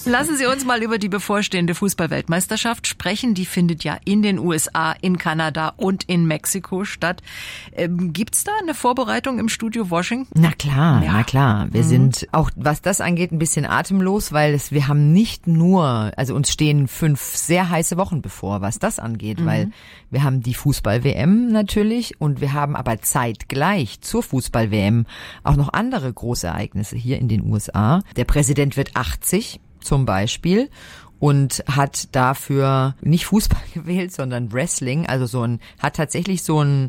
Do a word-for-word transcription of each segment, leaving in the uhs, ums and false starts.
Lassen Sie uns mal über die bevorstehende Fußball-Weltmeisterschaft sprechen. Die findet ja in den U S A, in Kanada und in Mexiko statt. Ähm, gibt's da eine Vorbereitung im Studio Washington? Na klar, ja. na klar. Wir mhm. sind auch, was das angeht, ein bisschen atemlos, weil es, wir haben nicht nur, also uns stehen fünf sehr heiße Wochen bevor, was das angeht, mhm. weil wir haben die Fußball-W M natürlich und wir haben aber zeitgleich zur Fußball-W M auch noch andere große Ereignisse hier in den U S A. Der Präsident wird achtzig zum Beispiel und hat dafür nicht Fußball gewählt, sondern Wrestling, also so ein, hat tatsächlich so ein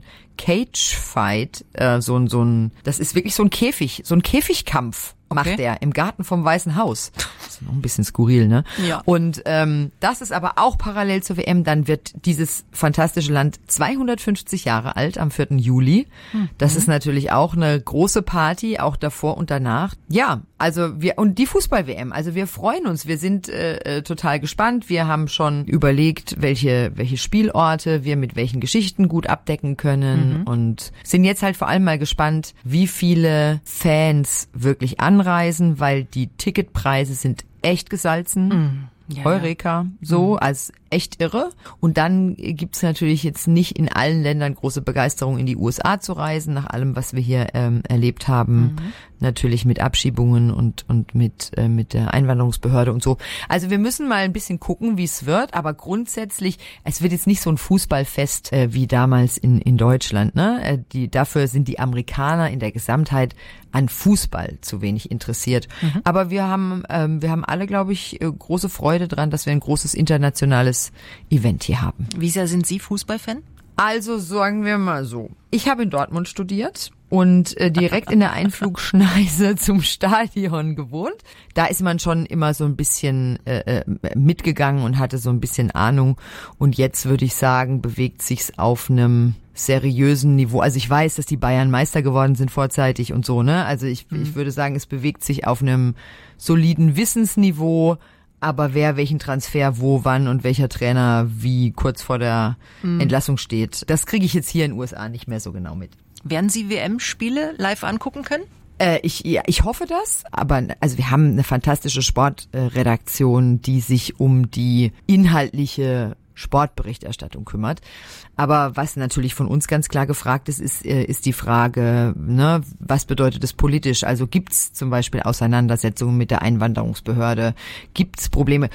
Cage-Fight, äh, so ein, so ein, das ist wirklich so ein Käfig, so ein Käfigkampf. Macht okay. er im Garten vom Weißen Haus. Das ist noch ein bisschen skurril, ne? Ja. Und ähm, das ist aber auch parallel zur W M. Dann wird dieses fantastische Land zweihundertfünfzig Jahre alt am vierten Juli. Das mhm. ist natürlich auch eine große Party, auch davor und danach. Ja, also wir und die Fußball-W M. Also wir freuen uns. Wir sind äh, total gespannt. Wir haben schon überlegt, welche welche Spielorte wir mit welchen Geschichten gut abdecken können mhm. und sind jetzt halt vor allem mal gespannt, wie viele Fans wirklich an Anreisen, weil die Ticketpreise sind echt gesalzen. Mm, ja, Eureka, ja. so, mm. als echt irre. Und dann gibt's natürlich jetzt nicht in allen Ländern große Begeisterung, in die U S A zu reisen, nach allem, was wir hier ähm, erlebt haben. Mhm. Natürlich mit Abschiebungen und und mit äh, mit der Einwanderungsbehörde und so. Also wir müssen mal ein bisschen gucken, wie es wird, aber grundsätzlich, es wird jetzt nicht so ein Fußballfest äh, wie damals in in Deutschland, ne? Äh, die dafür sind die Amerikaner in der Gesamtheit an Fußball zu wenig interessiert. Mhm. Aber wir haben ähm, wir haben alle, glaube ich, äh, große Freude dran, dass wir ein großes internationales Event hier haben. Wie sehr sind Sie Fußballfan? Also sagen wir mal so. Ich habe in Dortmund studiert und äh, direkt in der Einflugschneise zum Stadion gewohnt. Da ist man schon immer so ein bisschen äh, mitgegangen und hatte so ein bisschen Ahnung. Und jetzt würde ich sagen, bewegt sich's auf einem seriösen Niveau. Also ich weiß, dass die Bayern Meister geworden sind vorzeitig und so, ne? Also ich, mhm. ich würde sagen, es bewegt sich auf einem soliden Wissensniveau. Aber wer welchen Transfer wo, wann und welcher Trainer wie kurz vor der mhm. Entlassung steht, das kriege ich jetzt hier in den U S A nicht mehr so genau mit. Werden Sie W M-Spiele live angucken können? Äh, ich, ja, ich hoffe das, aber also wir haben eine fantastische Sportredaktion, die sich um die inhaltliche Sportberichterstattung kümmert. Aber was natürlich von uns ganz klar gefragt ist, ist, ist die Frage, ne, was bedeutet es politisch? Also gibt's zum Beispiel Auseinandersetzungen mit der Einwanderungsbehörde? Gibt's Probleme?